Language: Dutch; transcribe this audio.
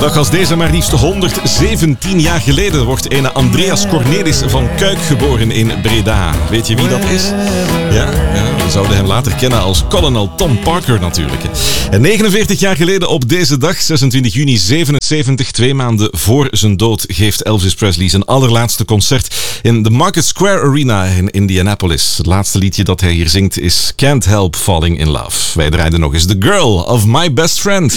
een dag als deze, maar liefst 117 jaar geleden, wordt ene Andreas Cornelis van Kuik geboren in Breda. Weet je wie dat is? Ja, we zouden hem later kennen als Colonel Tom Parker natuurlijk. En 49 jaar geleden op deze dag, 26 juni 77, 2 maanden voor zijn dood, geeft Elvis Presley zijn allerlaatste concert in de Market Square Arena in Indianapolis. Het laatste liedje dat hij hier zingt is Can't Help Falling in Love. Wij draaiden nog eens The Girl of My Best Friend.